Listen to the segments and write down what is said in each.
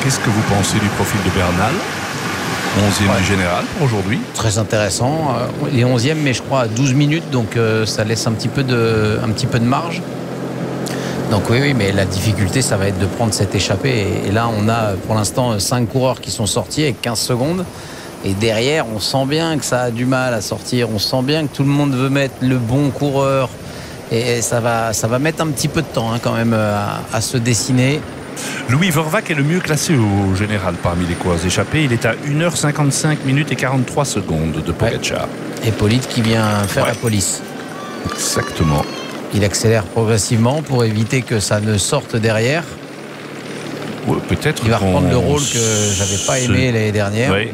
qu'est-ce que vous pensez du profil de Bernal, 11e du général pour aujourd'hui? Très intéressant. Il est 11e, mais je crois à 12 minutes, donc ça laisse un petit peu de marge. Donc oui, mais la difficulté, ça va être de prendre cette échappée. Et là, on a pour l'instant 5 coureurs qui sont sortis avec 15 secondes. Et derrière, on sent bien que ça a du mal à sortir. On sent bien que tout le monde veut mettre le bon coureur. Et ça va mettre un petit peu de temps quand même à se dessiner. Louis Vervac est le mieux classé au général parmi les coureurs échappés. Il est à 1h55 minutes et 43 secondes de Pogacar. Et Hippolyte qui vient faire la police. Exactement. Il accélère progressivement pour éviter que ça ne sorte derrière. Ouais, peut-être il va reprendre le rôle que j'avais pas aimé l'année dernière. Oui,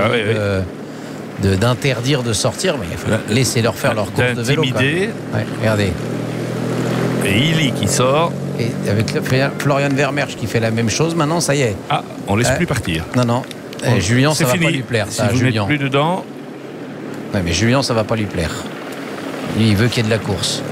d'interdire de sortir, mais il faut laisser leur faire leur course de vélo. D'intimider. Regardez. Et Illy qui sort. Et avec Florian Vermeersch qui fait la même chose. Maintenant, ça y est. Ah, on laisse plus partir. Non. Julien, ça va pas lui plaire. Si vous n'êtes plus dedans. Ouais, mais Julien, ça va pas lui plaire. Lui, il veut qu'il y ait de la course.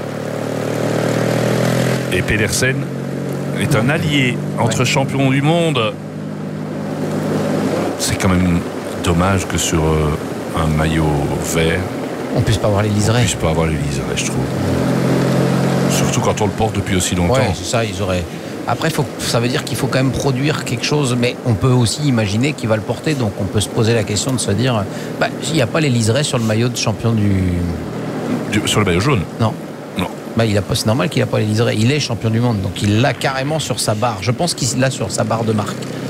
Et Pedersen est un allié entre champions du monde. C'est quand même dommage que sur un maillot vert, on puisse pas avoir les liserés. Je trouve. Surtout quand on le porte depuis aussi longtemps. Ouais, c'est ça, ils auraient. Après, ça veut dire qu'il faut quand même produire quelque chose, mais on peut aussi imaginer qu'il va le porter, donc on peut se poser la question de se dire, il n'y a pas les liserés sur le maillot de champion sur le maillot jaune. Non. C'est normal qu'il n'a pas les liserés. Il est champion du monde, donc il l'a carrément sur sa barre. Je pense qu'il l'a sur sa barre de marque.